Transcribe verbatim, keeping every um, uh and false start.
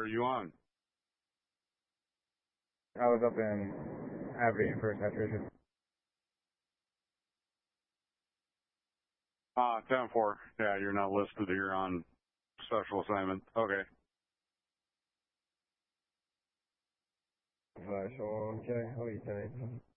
are you on? I was up in Abbey for saturation. Ah, ten four. Yeah, you're not listed here on special assignment. Okay. Five, so, okay, I'll eat tonight.